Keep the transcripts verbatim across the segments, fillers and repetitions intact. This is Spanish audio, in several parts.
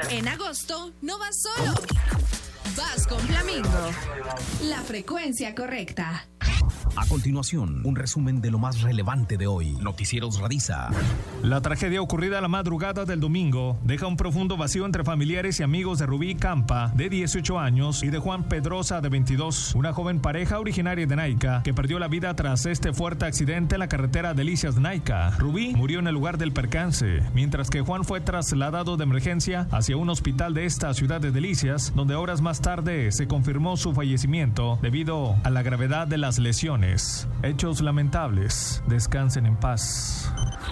En agosto no vas solo, vas con Flamingo. La frecuencia correcta. A continuación, un resumen de lo más relevante de hoy. Noticieros Radiza. La tragedia ocurrida la madrugada del domingo deja un profundo vacío entre familiares y amigos de Rubí Campa, de dieciocho años, y de Juan Pedrosa, de veintidós, una joven pareja originaria de Naica, que perdió la vida tras este fuerte accidente en la carretera Delicias-Naica. Rubí murió en el lugar del percance, mientras que Juan fue trasladado de emergencia hacia un hospital de esta ciudad de Delicias, donde horas más tarde se confirmó su fallecimiento debido a la gravedad de las lesiones. Hechos lamentables. Descansen en paz.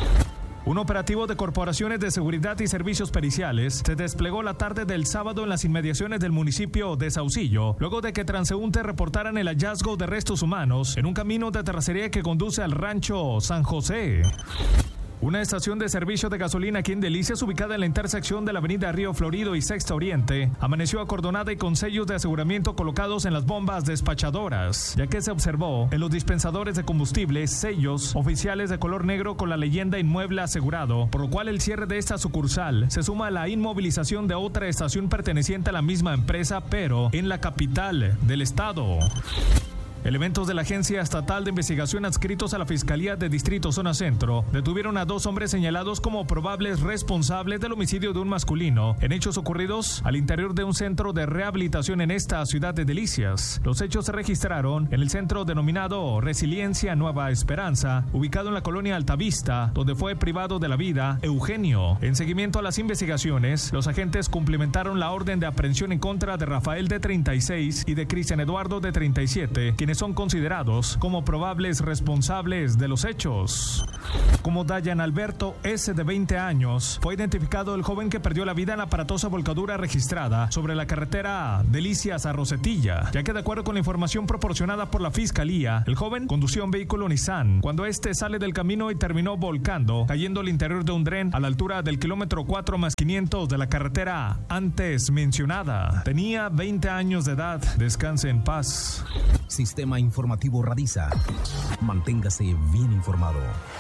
Un operativo de corporaciones de seguridad y servicios periciales se desplegó la tarde del sábado en las inmediaciones del municipio de Saucillo, luego de que transeúntes reportaran el hallazgo de restos humanos en un camino de terracería que conduce al rancho San José. Una estación de servicio de gasolina aquí en Delicias, ubicada en la intersección de la avenida Río Florido y Sexta Oriente, amaneció acordonada y con sellos de aseguramiento colocados en las bombas despachadoras, ya que se observó en los dispensadores de combustible sellos oficiales de color negro con la leyenda inmueble asegurado, por lo cual el cierre de esta sucursal se suma a la inmovilización de otra estación perteneciente a la misma empresa, pero en la capital del estado. Elementos de la Agencia Estatal de Investigación adscritos a la Fiscalía de Distrito Zona Centro detuvieron a dos hombres señalados como probables responsables del homicidio de un masculino en hechos ocurridos al interior de un centro de rehabilitación en esta ciudad de Delicias. Los hechos se registraron en el centro denominado Resiliencia Nueva Esperanza, ubicado en la colonia Altavista, donde fue privado de la vida Eugenio. En seguimiento a las investigaciones, los agentes cumplimentaron la orden de aprehensión en contra de Rafael, de treinta y seis, y de Cristian Eduardo, de treinta y siete, quienes son considerados como probables responsables de los hechos. Como Dayan Alberto S., de veinte años, fue identificado el joven que perdió la vida en la aparatosa volcadura registrada sobre la carretera Delicias a Rosetilla, ya que de acuerdo con la información proporcionada por la Fiscalía, el joven conducía un vehículo Nissan cuando este sale del camino y terminó volcando, cayendo al interior de un dren a la altura del kilómetro cuatro más quinientos de la carretera antes mencionada. Tenía veinte años de edad. Descanse en paz. Sistema Informativo Radiza. Manténgase bien informado.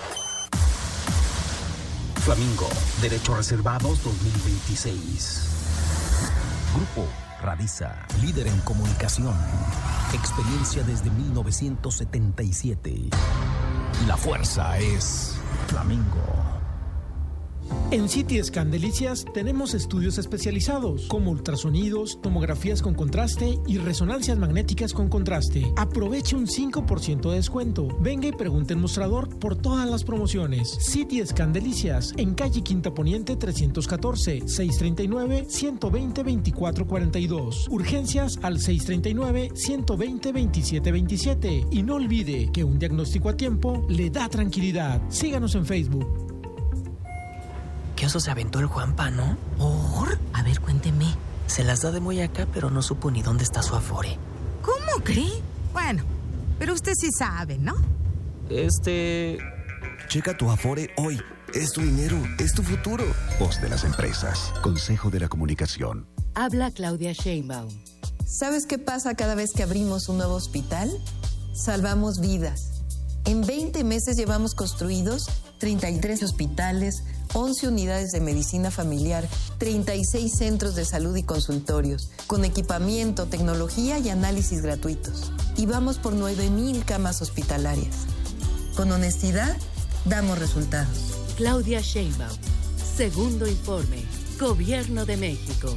Flamingo, Derechos Reservados dos mil veintiséis. Grupo Radiza, líder en comunicación. Experiencia desde mil novecientos setenta y siete. La fuerza es Flamingo. En C T Scan Delicias tenemos estudios especializados como ultrasonidos, tomografías con contraste y resonancias magnéticas con contraste. Aproveche un cinco por ciento de descuento. Venga y pregunte en mostrador por todas las promociones. C T Scan Delicias en calle Quinta Poniente trescientos catorce, seiscientos treinta y nueve, ciento veinte, veinticuatro cuarenta y dos. Urgencias al seiscientos treinta y nueve, ciento veinte, veintisiete veintisiete. Y no olvide que un diagnóstico a tiempo le da tranquilidad. Síganos en Facebook. ¿Qué oso se aventó el Juanpa, no? ¿Por? A ver, cuénteme. Se las da de muy acá, pero no supo ni dónde está su afore. ¿Cómo cree? Bueno, pero usted sí sabe, ¿no? Este... Checa tu afore hoy. Es tu dinero, es tu futuro. Voz de las empresas. Consejo de la Comunicación. Habla Claudia Sheinbaum. ¿Sabes qué pasa cada vez que abrimos un nuevo hospital? Salvamos vidas. En veinte meses llevamos construidos treinta y tres hospitales, once unidades de medicina familiar, treinta y seis centros de salud y consultorios, con equipamiento, tecnología y análisis gratuitos. Y vamos por nueve mil camas hospitalarias. Con honestidad, damos resultados. Claudia Sheinbaum. Segundo informe. Gobierno de México.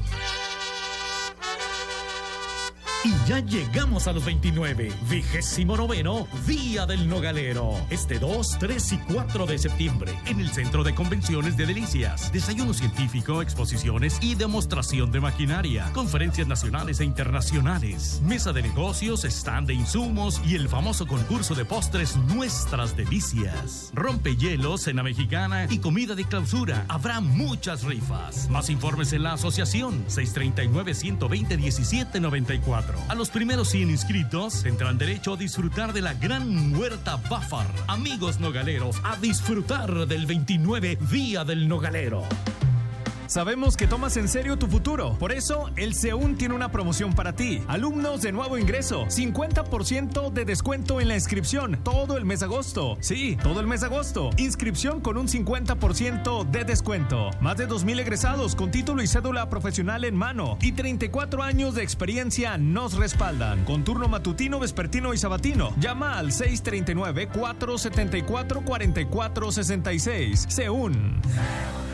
Y ya llegamos a los veintinueve, vigésimo noveno Día del Nogalero. Este dos, tres y cuatro de septiembre, en el Centro de Convenciones de Delicias. Desayuno científico, exposiciones y demostración de maquinaria. Conferencias nacionales e internacionales. Mesa de negocios, stand de insumos y el famoso concurso de postres Nuestras Delicias. Rompehielos, cena mexicana y comida de clausura. Habrá muchas rifas. Más informes en la asociación seis treinta y nueve, ciento veinte, diecisiete noventa y cuatro. A los primeros cien inscritos tendrán derecho a disfrutar de la gran huerta Bafar. Amigos nogaleros, a disfrutar del veintinueve Día del Nogalero. Sabemos que tomas en serio tu futuro. Por eso, el SEUN tiene una promoción para ti. Alumnos de nuevo ingreso, cincuenta por ciento de descuento en la inscripción todo el mes de agosto. Sí, todo el mes de agosto. Inscripción con un cincuenta por ciento de descuento. Más de dos mil egresados con título y cédula profesional en mano y treinta y cuatro años de experiencia nos respaldan. Con turno matutino, vespertino y sabatino. Llama al seis tres nueve, cuatro siete cuatro, cuatro cuatro seis seis. SEUN.